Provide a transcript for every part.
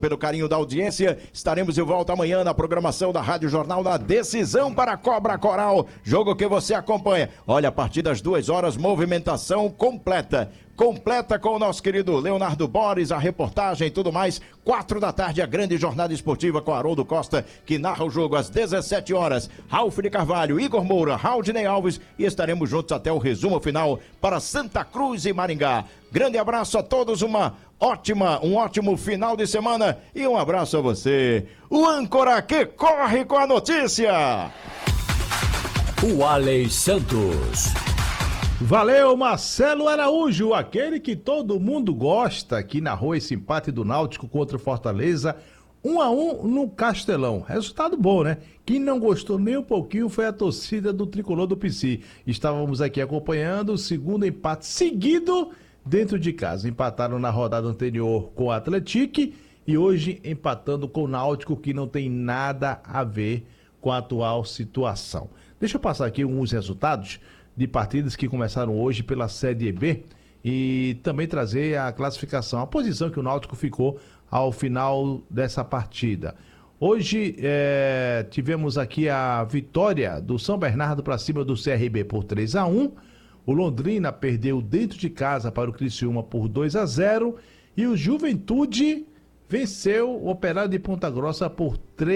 Pelo carinho da audiência, estaremos de volta amanhã na programação da Rádio Jornal na decisão para Cobra Coral, jogo que você acompanha. Olha, a partir das 2h, movimentação completa com o nosso querido Leonardo Boris, a reportagem e tudo mais. 4h, a grande jornada esportiva com Haroldo Costa, que narra o jogo às 17h. Ralf de Carvalho, Igor Moura, Raudinei Alves, e estaremos juntos até o resumo final para Santa Cruz e Maringá. Grande abraço a todos, um ótimo final de semana e um abraço a você, o âncora que corre com a notícia, o Alei Santos. Valeu, Marcelo Araújo, aquele que todo mundo gosta, que narrou esse empate do Náutico contra o Fortaleza, 1-1 no Castelão. Resultado bom, né? Quem não gostou nem um pouquinho foi a torcida do Tricolor do PC. Estávamos aqui acompanhando o segundo empate seguido dentro de casa. Empataram na rodada anterior com o Atlético e hoje empatando com o Náutico, que não tem nada a ver com a atual situação. Deixa eu passar aqui alguns resultados de partidas que começaram hoje pela Série B e também trazer a classificação, a posição que o Náutico ficou ao final dessa partida. Hoje tivemos aqui a vitória do São Bernardo para cima do CRB por 3-1. O Londrina perdeu dentro de casa para o Criciúma por 2-0 e o Juventude venceu o Operário de Ponta Grossa por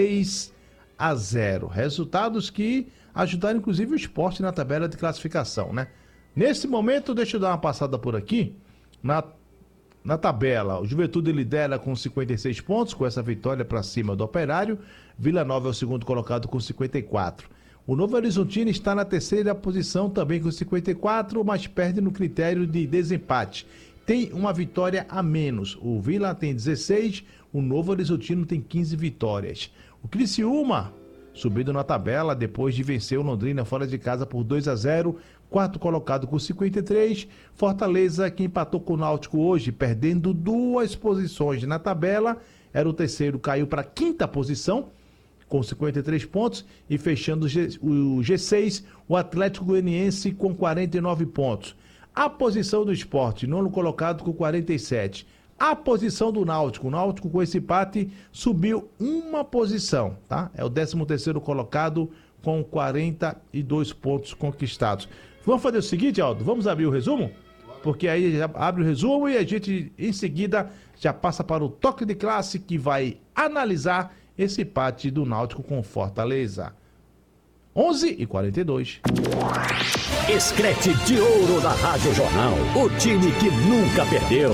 3-0. Resultados que ajudaram inclusive o Sport na tabela de classificação, né? Nesse momento, deixa eu dar uma passada por aqui. Na tabela, o Juventude lidera com 56 pontos, com essa vitória para cima do Operário. Vila Nova é o segundo colocado com 54. O Novo Horizontino está na terceira posição também com 54, mas perde no critério de desempate. Tem uma vitória a menos. O Vila tem 16, o Novo Horizontino tem 15 vitórias. O Criciúma, subindo na tabela depois de vencer o Londrina fora de casa por 2-0, quarto colocado com 53. Fortaleza, que empatou com o Náutico hoje, perdendo 2 posições na tabela, era o terceiro, caiu para a quinta posição, com 53 pontos, e fechando o G6, o Atlético Goianiense com 49 pontos. A posição do Sport, nono colocado com 47. A posição do Náutico, o Náutico com esse empate subiu uma posição, tá? É o 13º colocado com 42 pontos conquistados. Vamos fazer o seguinte, Aldo, vamos abrir o resumo? Porque aí já abre o resumo e a gente em seguida já passa para o toque de classe, que vai analisar esse empate do Náutico com Fortaleza. 11h42. Escrete de ouro da Rádio Jornal, o time que nunca perdeu.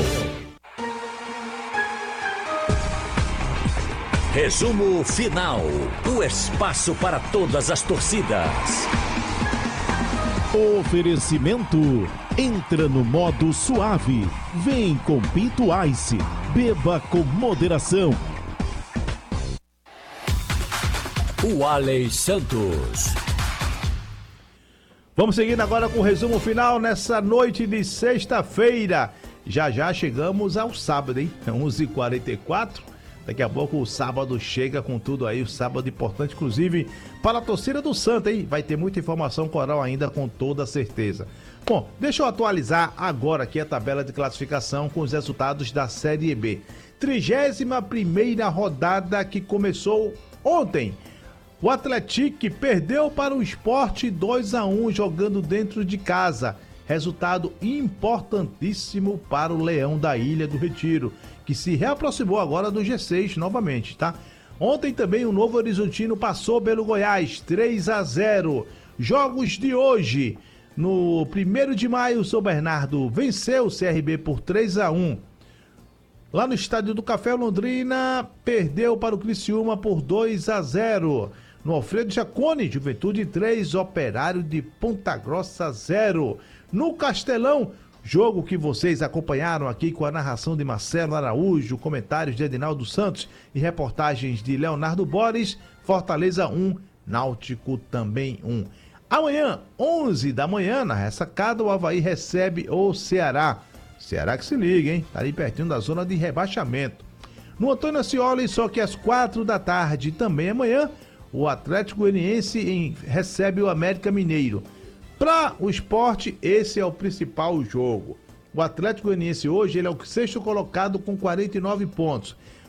Resumo final, o espaço para todas as torcidas. Oferecimento, entra no modo suave, vem com Pinto Ice, beba com moderação. O Alei Santos. Vamos seguindo agora com o resumo final nessa noite de sexta-feira. Já chegamos ao sábado, hein? 11h44. Daqui a pouco o sábado chega com tudo aí, o sábado importante, inclusive para a torcida do Santa, hein? Vai ter muita informação coral ainda, com toda certeza. Bom, deixa eu atualizar agora aqui a tabela de classificação com os resultados da Série B. 31ª rodada que começou ontem. O Atlético perdeu para o Sport 2-1 jogando dentro de casa. Resultado importantíssimo para o Leão da Ilha do Retiro, que se reaproximou agora do G6 novamente, tá? Ontem também o Novo Horizontino passou pelo Goiás, 3-0. Jogos de hoje, no 1º de maio, o São Bernardo venceu o CRB por 3-1. Lá no Estádio do Café, Londrina perdeu para o Criciúma por 2-0. No Alfredo Jaconi, Juventude 3, Operário de Ponta Grossa 0. No Castelão, jogo que vocês acompanharam aqui com a narração de Marcelo Araújo, comentários de Edinaldo Santos e reportagens de Leonardo Boris, Fortaleza 1, Náutico também 1. Amanhã, 11 da manhã, na ressacada, o Avaí recebe o Ceará. Ceará que se liga, hein? Tá ali pertinho da zona de rebaixamento. No Antônio Ascioli, só que às 4 da tarde, também amanhã, o Atlético Goianiense recebe o América Mineiro. Para o Sport, esse é o principal jogo. O Atlético Goianiense hoje ele é o 6º colocado com 49 pontos.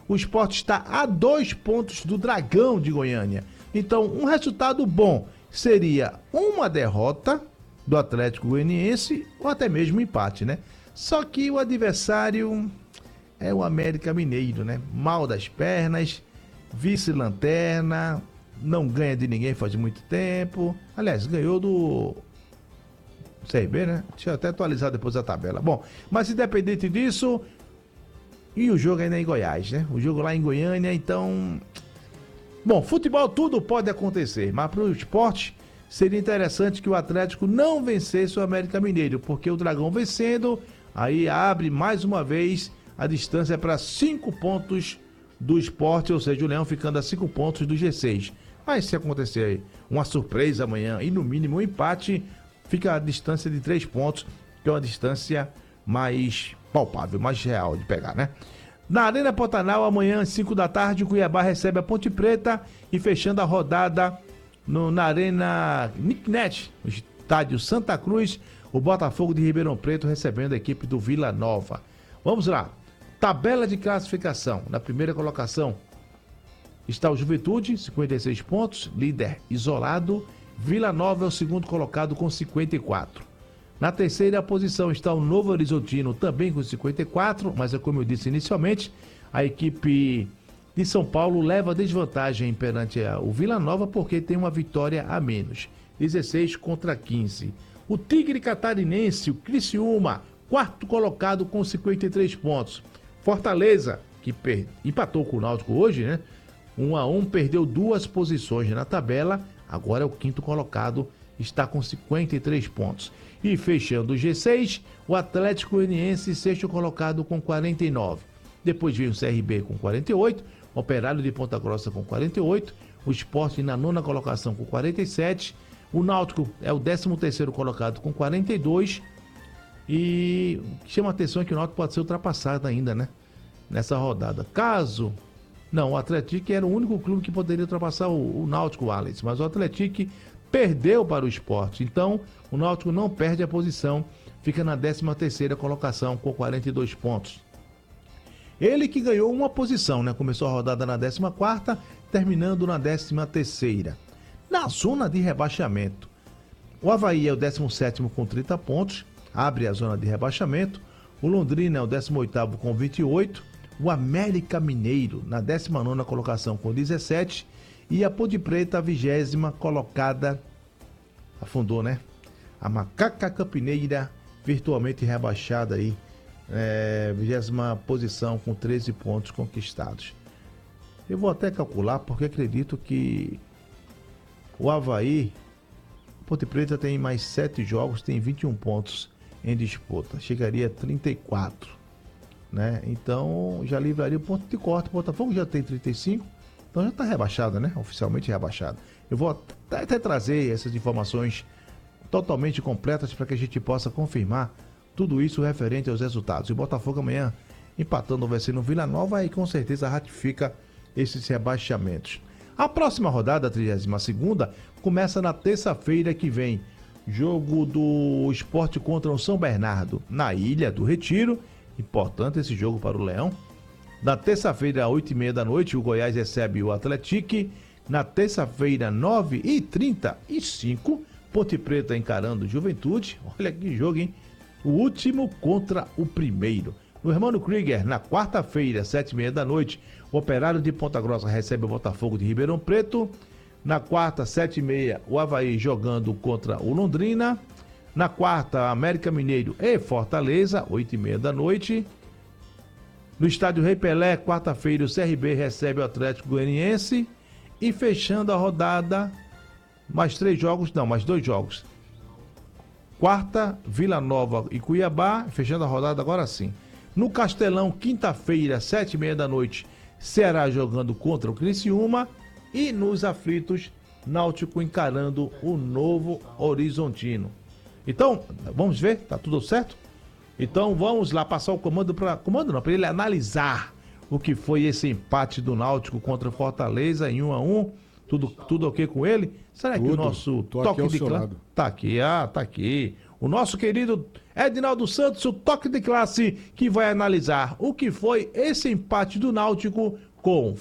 O Sport está a 2 pontos do Dragão de Goiânia. Então, um resultado bom seria uma derrota do Atlético Goianiense ou até mesmo um empate, né? Só que o adversário é o América Mineiro, né? Mal das pernas, vice-lanterna, não ganha de ninguém faz muito tempo. Aliás, ganhou do CRB, né? Deixa eu até atualizar depois a tabela. Bom, mas independente disso, e o jogo ainda é em Goiás, né? O jogo lá em Goiânia, então... Bom, futebol tudo pode acontecer, mas para o esporte seria interessante que o Atlético não vencesse o América Mineiro, porque o Dragão vencendo, aí abre mais uma vez a distância para 5 pontos do Sport, ou seja, o Leão ficando a 5 pontos do G6. Mas se acontecer aí uma surpresa amanhã e no mínimo um empate, fica a distância de 3 pontos, que é uma distância mais palpável, mais real de pegar, né? Na Arena Pantanal, amanhã às 5 da tarde, o Cuiabá recebe a Ponte Preta e fechando a rodada na Arena Nicknet, no estádio Santa Cruz, o Botafogo de Ribeirão Preto recebendo a equipe do Vila Nova. Vamos lá, tabela de classificação. Na primeira colocação está o Juventude, 56 pontos, líder isolado. Vila Nova é o segundo colocado com 54. Na terceira posição está o Novo Horizontino, também com 54, mas é como eu disse inicialmente, a equipe de São Paulo leva desvantagem perante o Vila Nova porque tem uma vitória a menos, 16 contra 15. O Tigre Catarinense, o Criciúma, quarto colocado com 53 pontos. Fortaleza, que empatou com o Náutico hoje, né? 1-1, perdeu 2 posições na tabela, agora é o quinto colocado, está com 53 pontos. E fechando o G6, o Atlético Goianiense, sexto colocado com 49. Depois veio o CRB com 48, o Operário de Ponta Grossa com 48, o Sport na nona colocação com 47, o Náutico é o 13º colocado com 42, e o que chama a atenção é que o Náutico pode ser ultrapassado ainda, né? Nessa rodada. Não, o Atlético era o único clube que poderia ultrapassar o Náutico, Alex, mas o Atlético perdeu para o Sport, então o Náutico não perde a posição, fica na 13ª colocação com 42 pontos. Ele que ganhou uma posição, né? Começou a rodada na 14ª, terminando na 13ª. Na zona de rebaixamento, o Avaí é o 17º com 30 pontos, abre a zona de rebaixamento. O Londrina é o 18º com 28, o América Mineiro na 19ª colocação com 17 e a Ponte Preta, a 20ª colocada, afundou, né? A Macaca Campineira virtualmente rebaixada aí, 20ª posição com 13 pontos conquistados. Eu vou até calcular porque acredito que o Avaí, a Ponte Preta tem mais 7 jogos, tem 21 pontos em disputa, chegaria a 34, né? Então já livraria o ponto de corte. O Botafogo já tem 35, então já está rebaixado, né? Oficialmente rebaixado. Eu vou até trazer essas informações totalmente completas para que a gente possa confirmar tudo isso referente aos resultados. E o Botafogo amanhã empatando vai ser no Vila Nova e com certeza ratifica esses rebaixamentos. A próxima rodada, a 32ª, começa na terça-feira que vem. Jogo do Sport contra o São Bernardo, na Ilha do Retiro. Importante esse jogo para o Leão. Na terça-feira, às 8h30 da noite, o Goiás recebe o Atlético. Na terça-feira, 9h35, Ponte Preta encarando Juventude. Olha que jogo, hein? O último contra o primeiro. No Hermano Krieger, na quarta-feira, 7h30 da noite, o Operário de Ponta Grossa recebe o Botafogo de Ribeirão Preto. Na quarta, 7h30, o Avaí jogando contra o Londrina. Na quarta, América Mineiro e Fortaleza, 8h30 da noite. No estádio Rei Pelé, quarta-feira, o CRB recebe o Atlético Goianiense. E fechando a rodada, mais 2 jogos. Quarta, Vila Nova e Cuiabá, fechando a rodada agora sim. No Castelão, quinta-feira, 7h30 da noite, Ceará jogando contra o Criciúma. E nos aflitos, Náutico encarando o Novo Horizontino. Então, vamos ver, tá tudo certo? Então vamos lá passar o comando para ele analisar o que foi esse empate do Náutico contra o Fortaleza em 1-1. Tudo ok com ele? Será que o nosso toque de clã tá aqui? Tá aqui. o nosso querido Edinaldo Santos, o toque de classe, que vai analisar o que foi esse empate do Náutico com